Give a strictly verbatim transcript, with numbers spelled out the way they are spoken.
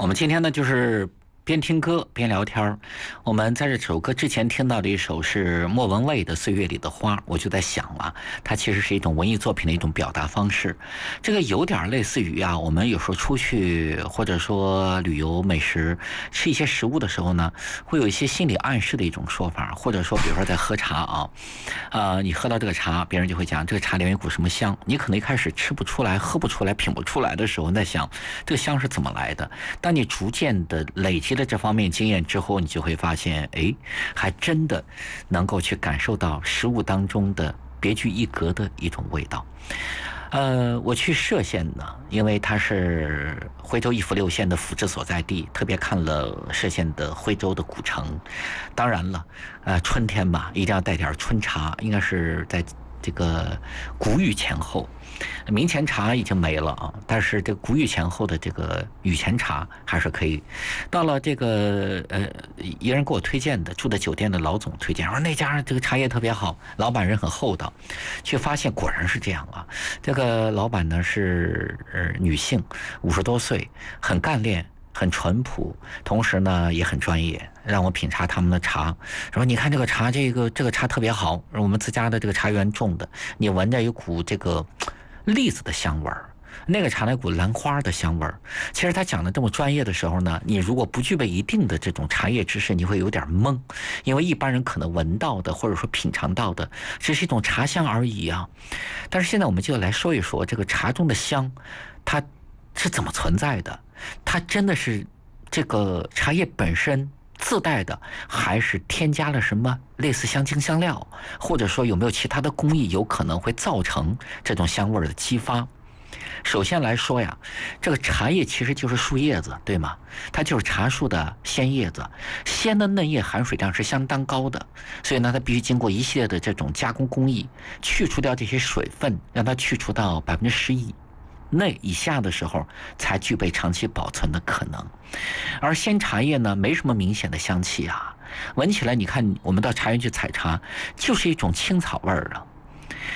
我们今天呢，就是边听歌边聊天。我们在这首歌之前听到的一首是莫文蔚的《岁月里的花》，我就在想啊，它其实是一种文艺作品的一种表达方式。这个有点类似于啊，我们有时候出去或者说旅游、美食，吃一些食物的时候呢，会有一些心理暗示的一种说法，或者说，比如说在喝茶啊，呃，你喝到这个茶，别人就会讲这个茶里面有股什么香，你可能一开始吃不出来、喝不出来、品不出来的时候，在想这个香是怎么来的。当你逐渐的累积了这方面经验之后，你就会发现，哎，还真的能够去感受到食物当中的别具一格的一种味道。呃，我去歙县呢，因为它是徽州一府六县的府治所在地，特别看了歙县的徽州的古城。当然了，呃，春天嘛，一定要带点春茶，应该是在这个谷雨前后。明前茶已经没了啊，但是这个谷雨前后的这个雨前茶还是可以。到了这个呃，一人给我推荐的，住的酒店的老总推荐，说那家这个茶叶特别好，老板人很厚道。却发现果然是这样啊，这个老板呢是呃女性，五十多岁，很干练。很淳朴，同时呢也很专业，让我品茶他们的茶，说你看这个茶，这个这个茶特别好，我们自家的这个茶园种的，你闻着有股这个栗子的香味儿，那个茶那股兰花的香味儿。其实他讲的这么专业的时候呢，你如果不具备一定的这种茶叶知识，你会有点懵，因为一般人可能闻到的或者说品尝到的只是一种茶香而已啊。但是现在我们就来说一说这个茶中的香，它是怎么存在的？它真的是这个茶叶本身自带的，还是添加了什么类似香精香料，或者说有没有其他的工艺有可能会造成这种香味的激发？首先来说呀，这个茶叶其实就是树叶子，对吗？它就是茶树的鲜叶子，鲜的嫩叶含水量是相当高的，所以呢，它必须经过一系列的这种加工工艺，去除掉这些水分，让它去除到百分之十以内以下的时候，才具备长期保存的可能。而鲜茶叶呢，没什么明显的香气啊，闻起来你看我们到茶园去采茶，就是一种青草味儿啊。